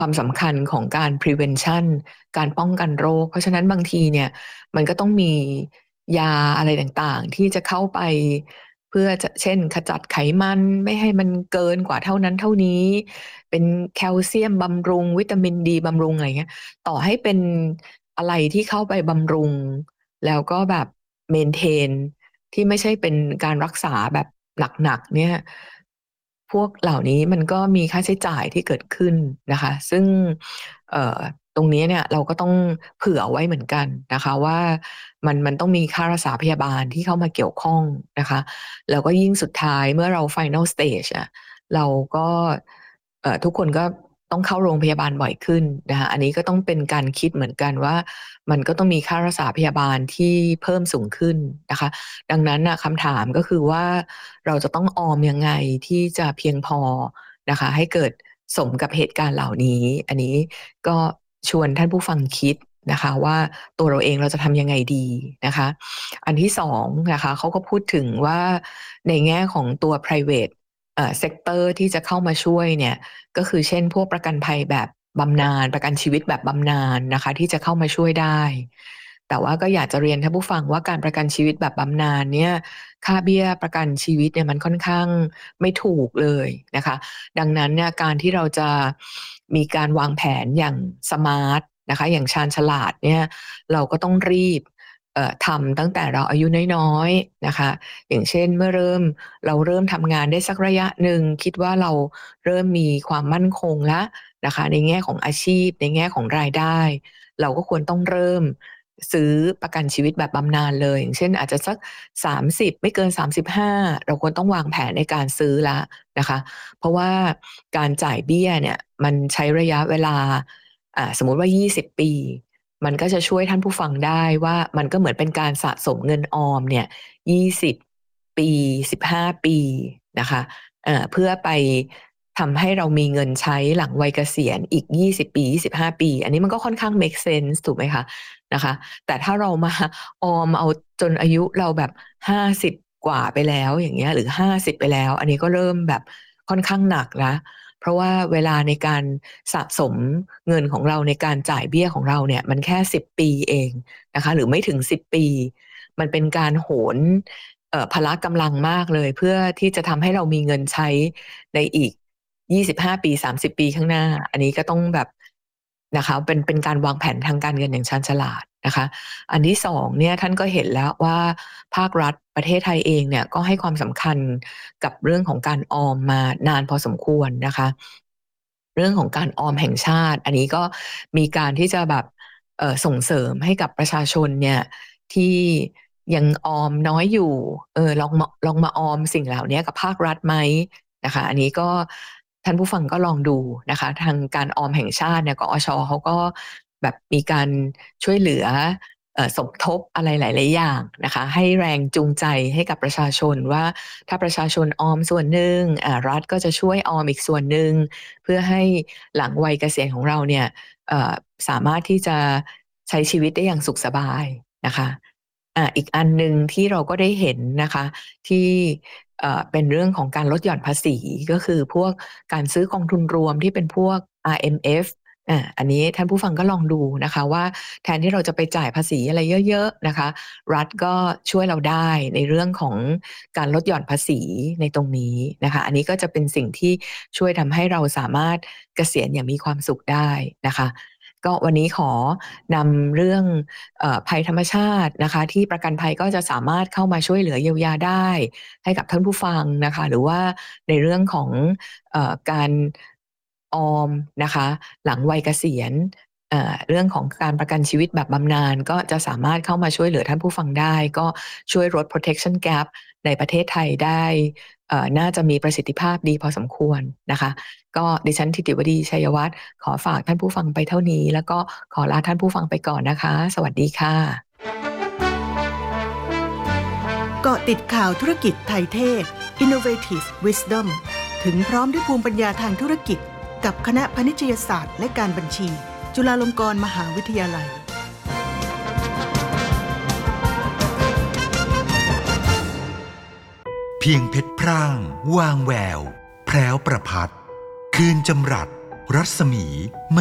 ความสำคัญของการ prevention การป้องกันโรคเพราะฉะนั้นบางทีเนี่ยมันก็ต้องมียาอะไรต่างๆที่จะเข้าไปเพื่อจะเช่นขจัดไขมันไม่ให้มันเกินกว่าเท่านั้นเท่านี้เป็นแคลเซียมบำรุงวิตามินดีบำรุงอะไรเงี้ยต่อให้เป็นอะไรที่เข้าไปบำรุงแล้วก็แบบเมนเทนที่ไม่ใช่เป็นการรักษาแบบหนักๆเนี่ยพวกเหล่านี้มันก็มีค่าใช้จ่ายที่เกิดขึ้นนะคะซึ่งตรงนี้เนี่ยเราก็ต้องเผื่อไว้เหมือนกันนะคะว่ามันต้องมีค่ารักษาพยาบาลที่เข้ามาเกี่ยวข้องนะคะแล้วก็ยิ่งสุดท้ายเมื่อเรา final stage อะเราก็ทุกคนก็ต้องเข้าโรงพยาบาลบ่อยขึ้นนะคะอันนี้ก็ต้องเป็นการคิดเหมือนกันว่ามันก็ต้องมีค่ารักษาพยาบาลที่เพิ่มสูงขึ้นนะคะดังนั้นนะคำถามก็คือว่าเราจะต้องออมยังไงที่จะเพียงพอนะคะให้เกิดสมกับเหตุการณ์เหล่านี้อันนี้ก็ชวนท่านผู้ฟังคิดนะคะว่าตัวเราเองเราจะทำยังไงดีนะคะอันที่สองนะคะเขาก็พูดถึงว่าในแง่ของตัว private sector ที่จะเข้ามาช่วยเนี่ยก็คือเช่นพวกประกันภัยแบบบำนาญประกันชีวิตแบบบำนาญนะคะที่จะเข้ามาช่วยได้แต่ว่าก็อยากจะเรียนท่านผู้ฟังว่าการประกันชีวิตแบบบำนาญเนี่ยค่าเบี้ยประกันชีวิตเนี่ยมันค่อนข้างไม่ถูกเลยนะคะดังนั้นเนี่ยการที่เราจะมีการวางแผนอย่างสมาร์ทนะคะอย่างชาญฉลาดเนี่ยเราก็ต้องรีบทำตั้งแต่เราอายุน้อยๆนะคะอย่างเช่นเมื่อเราเริ่มทำงานได้สักระยะหนึ่งคิดว่าเราเริ่มมีความมั่นคงแล้วนะคะในแง่ของอาชีพในแง่ของรายได้เราก็ควรต้องเริ่มซื้อประกันชีวิตแบบบำนาญเลยอย่างเช่นอาจจะสัก30ไม่เกิน35เราควรต้องวางแผนในการซื้อแล้วนะคะเพราะว่าการจ่ายเบี้ยเนี่ยมันใช้ระยะเวลาสมมุติว่า20ปีมันก็จะช่วยท่านผู้ฟังได้ว่ามันก็เหมือนเป็นการสะสมเงินออมเนี่ย20ปี15ปีนะคะเพื่อไปทำให้เรามีเงินใช้หลังวัยเกษียณอีก20ปี25ปีอันนี้มันก็ค่อนข้าง make sense ถูกไหมคะนะคะแต่ถ้าเรามาออมเอาจนอายุเราแบบ50กว่าไปแล้วอย่างเงี้ยหรือ50ไปแล้วอันนี้ก็เริ่มแบบค่อนข้างหนักแล้วเพราะว่าเวลาในการสะสมเงินของเราในการจ่ายเบี้ยของเราเนี่ยมันแค่10ปีเองนะคะหรือไม่ถึง10ปีมันเป็นการโหนพละกำลังมากเลยเพื่อที่จะทำให้เรามีเงินใช้ในอีก25ปี30ปีข้างหน้าอันนี้ก็ต้องแบบนะคะเป็นการวางแผนทางการเงินอย่างชาญฉลาดนะคะอันที่สองเนี่ยท่านก็เห็นแล้วว่าภาครัฐประเทศไทยเองเนี่ยก็ให้ความสำคัญกับเรื่องของการออมมานานพอสมควรนะคะเรื่องของการออมแห่งชาติอันนี้ก็มีการที่จะแบบส่งเสริมให้กับประชาชนเนี่ยที่ยังออมน้อยอยู่ลองมาออมสิ่งเหล่านี้กับภาครัฐไหมนะคะอันนี้ก็ท่านผู้ฟังก็ลองดูนะคะทางการออมแห่งชาติเนี่ยกอชเขาก็แบบมีการช่วยเหลือสมทบอะไรหลายๆอย่างนะคะให้แรงจูงใจให้กับประชาชนว่าถ้าประชาชนออมส่วนหนึ่งรัฐก็จะช่วยออมอีกส่วนหนึ่งเพื่อให้หลังวัยเกษียณของเราเนี่ยสามารถที่จะใช้ชีวิตได้อย่างสุขสบายนะคะอีกอันหนึ่งที่เราก็ได้เห็นนะคะที่เป็นเรื่องของการลดหย่อนภาษีก็คือพวกการซื้อกองทุนรวมที่เป็นพวก RMF อันนี้ท่านผู้ฟังก็ลองดูนะคะว่าแทนที่เราจะไปจ่ายภาษีอะไรเยอะๆนะคะรัฐก็ช่วยเราได้ในเรื่องของการลดหย่อนภาษีในตรงนี้นะคะอันนี้ก็จะเป็นสิ่งที่ช่วยทำให้เราสามารถเกษียณอย่างมีความสุขได้นะคะก็วันนี้ขอนำเรื่องภัยธรรมชาตินะคะที่ประกันภัยก็จะสามารถเข้ามาช่วยเหลือเยียวยาได้ให้กับท่านผู้ฟังนะคะหรือว่าในเรื่องของการออมนะคะหลังวัยเกษียณเรื่องของการประกันชีวิตแบบบำนาญก็จะสามารถเข้ามาช่วยเหลือท่านผู้ฟังได้ก็ช่วยลด protection gap ในประเทศไทยได้น่าจะมีประสิทธิภาพดีพอสมควรนะคะก็ดิฉันธิติวดีชัยวัฒน์ขอฝากท่านผู้ฟังไปเท่านี้แล้วก็ขอลาท่านผู้ฟังไปก่อนนะคะสวัสดีค่ะเกาะติดข่าวธุรกิจไทยเทศ Innovative Wisdom ถึงพร้อมด้วยภูมิปัญญาทางธุรกิจกับคณะพาณิชยศาสตร์และการบัญชีจุฬาลงกรณ์มหาวิทยาลัยเพียงเพชรพร่างวางแววแพรวประพัดคืนจำรัดรัศมี